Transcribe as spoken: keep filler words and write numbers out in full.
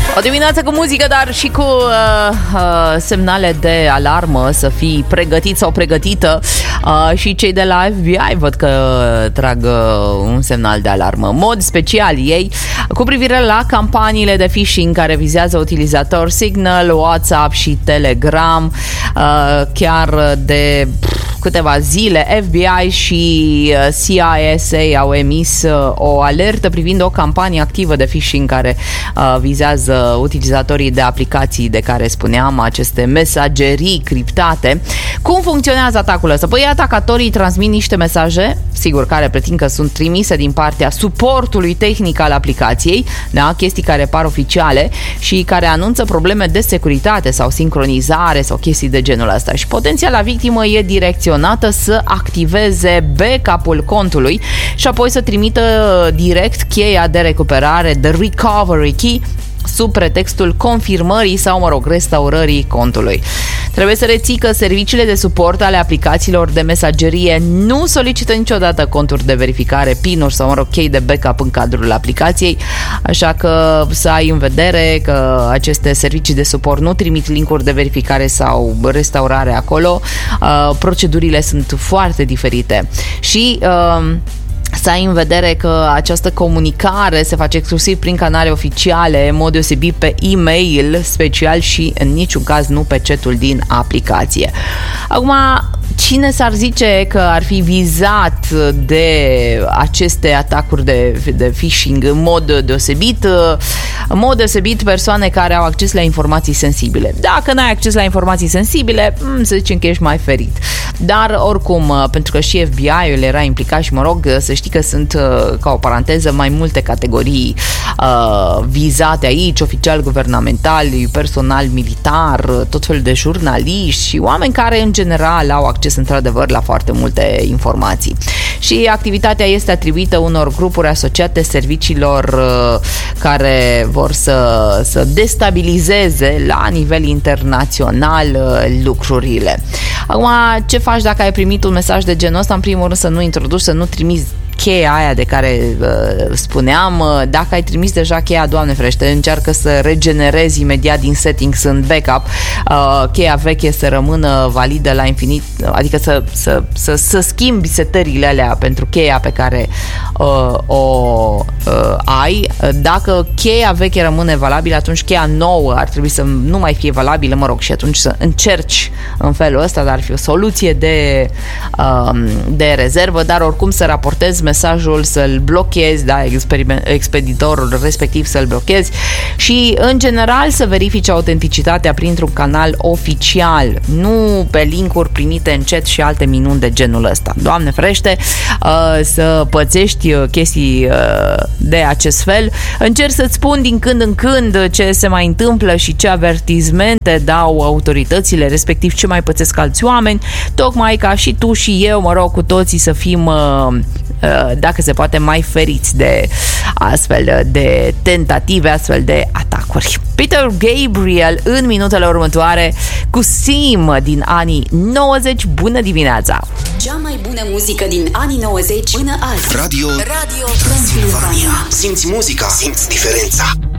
O dimineață cu muzică, dar și cu uh, uh, semnale de alarmă, să fii pregătit sau pregătită. Uh, și cei de la F B I văd că trag uh, un semnal de alarmă. În mod special ei cu privire la campaniile de phishing care vizează utilizatori Signal, WhatsApp și Telegram. Uh, chiar de câteva zile F B I și C I S A au emis o alertă privind o campanie activă de phishing care uh, vizează utilizatorii de aplicații de care spuneam, aceste mesagerii criptate. Cum funcționează atacul ăsta? Păi atacatorii transmit niște mesaje, sigur, care pretind că sunt trimise din partea suportului tehnic al aplicației, da? Chestii care par oficiale și care anunță probleme de securitate sau sincronizare sau chestii de genul ăsta. Și potențiala victimă e direcționată să activeze backup-ul contului și apoi să trimită direct cheia de recuperare, de recovery key, sub pretextul confirmării sau, mă rog, restaurării contului. Trebuie să reții că serviciile de suport ale aplicațiilor de mesagerie nu solicită niciodată conturi de verificare, PIN-uri sau, mă rog, chei de backup în cadrul aplicației, așa că să ai în vedere că aceste servicii de suport nu trimit linkuri de verificare sau restaurare acolo. Uh, procedurile sunt foarte diferite și uh, să ai în vedere că această comunicare se face exclusiv prin canale oficiale, în mod deosebit pe e-mail special și în niciun caz nu pe chatul din aplicație. Acum, cine s-ar zice că ar fi vizat de aceste atacuri de, de phishing în mod deosebit? În mod deosebit persoane care au acces la informații sensibile. Dacă n-ai acces la informații sensibile, să zicem că ești mai ferit. Dar oricum, pentru că și F B I-ul era implicat și, mă rog, să știi că sunt, ca o paranteză, mai multe categorii uh, vizate aici, oficiali guvernamentali, personal militar, tot felul de jurnaliști și oameni care în general au acces într-adevăr la foarte multe informații. Și activitatea este atribuită unor grupuri asociate serviciilor uh, care vor să, să destabilizeze la nivel internațional uh, lucrurile. Acum, ce faci dacă ai primit un mesaj de genul ăsta? În primul rând să nu introduci, să nu trimiți cheia aia de care uh, spuneam. Dacă ai trimis deja cheia, Doamne ferește, încearcă să regenerezi imediat din settings în backup uh, cheia veche să rămână validă la infinit, adică să, să, să, să schimbi setările alea pentru cheia pe care uh, o uh, ai. Dacă cheia veche rămâne valabilă, atunci cheia nouă ar trebui să nu mai fie valabilă, mă rog, și atunci să încerci în felul ăsta, dar ar fi o soluție de, uh, de rezervă, dar oricum să raportezi mesajul, să-l blochezi, da, expeditorul respectiv să-l blochezi și, în general, să verifici autenticitatea printr-un canal oficial, nu pe linkuri primite în chat și alte minuni de genul ăsta. Doamne ferește, uh, să pățești chestii uh, de acest fel. Încerc să-ți spun din când în când ce se mai întâmplă și ce avertizmente dau autoritățile, respectiv ce mai pățesc alți oameni, tocmai ca și tu și eu, mă rog, cu toții să fim uh, dacă se poate mai feriți de astfel de tentative, astfel de atacuri. Peter Gabriel în minutele următoare cu Sim din anii nouăzeci. Bună dimineața! Cea mai bună muzică din anii nouăzeci până azi. Radio, Radio Transilvania. Simți muzica, simți diferența.